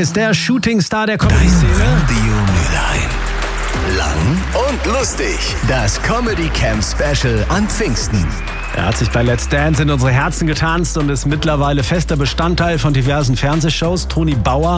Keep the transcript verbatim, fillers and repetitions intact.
ist der Shootingstar der Comedy-Szene. Radio Mülheim. Lang und lustig. Das Comedy Camp Special an Pfingsten. Er hat sich bei Let's Dance in unsere Herzen getanzt und ist mittlerweile fester Bestandteil von diversen Fernsehshows. Toni Bauer